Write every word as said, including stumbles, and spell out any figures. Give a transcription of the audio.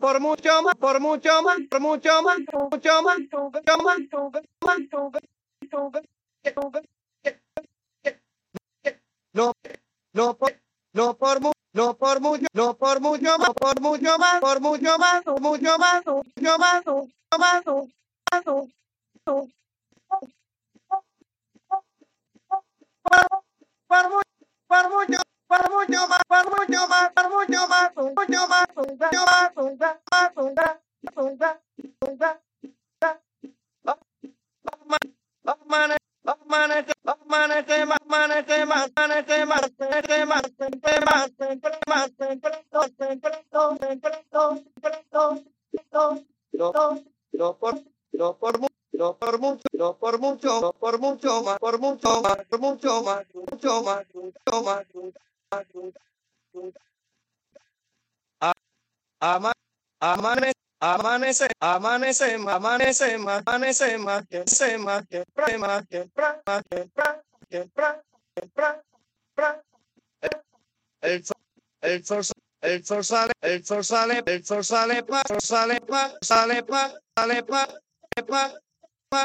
por mucho más, por mucho más, por mucho más, mucho más, mucho más, no, no por, no por mu, no por mucho, no por mucho más, por mucho más, por mucho más, mucho más, mucho más, mucho más, por mucho, por mucho, por mucho más, por mucho más, por mucho más, mucho más, mucho más, mucho más, amanece, amanece, amanece, amanece, amanece, amanece, no por, no por mucho, no por mucho, no por mucho, no por mucho más, por mucho más, por mucho más, mucho más, mucho más, ama, amanece, amanece, amanece, amanece, amanece, más que se más que pra, más que pra, más que pra, que pra, que pra, pra, el sol, el sol, el sol sale, el sol sale, el sol sale pa, sale pa, sale pa, sale pa, sale pa,